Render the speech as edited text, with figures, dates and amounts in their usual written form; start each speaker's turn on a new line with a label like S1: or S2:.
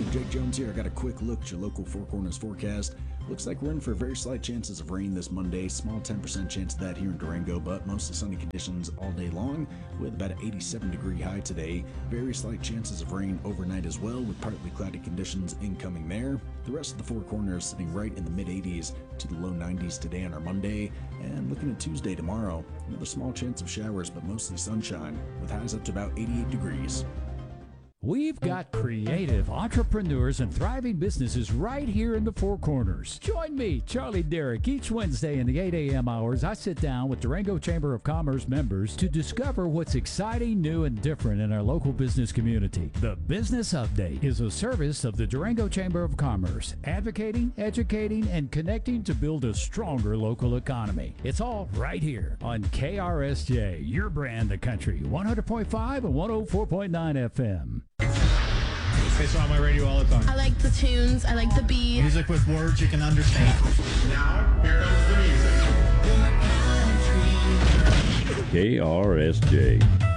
S1: Jake Jones here. I got a quick look at your local Four Corners forecast. Looks like we're in for very slight chances of rain this Monday. Small 10% chance of that here in Durango, but mostly sunny conditions all day long with about an 87-degree high today. Very slight chances of rain overnight as well with partly cloudy conditions incoming there. The rest of the Four Corners sitting right in the mid-80s to the low 90s today on our Monday. And looking at Tuesday tomorrow, another small chance of showers, but mostly sunshine with highs up to about 88 degrees.
S2: We've got creative entrepreneurs and thriving businesses right here in the Four Corners. Join me, Charlie Derrick, each Wednesday in the 8 a.m. hours. I sit down with Durango Chamber of Commerce members to discover what's exciting, new, and different in our local business community. The Business Update is a service of the Durango Chamber of Commerce, advocating, educating, and connecting to build a stronger local economy. It's all right here on KRSJ, your brand of country, 100.5 and 104.9 FM.
S3: It's on my radio all the time.
S4: I like the tunes. I like the beat.
S3: Music with words you can understand.
S5: Now, here comes the music.
S6: KRSJ.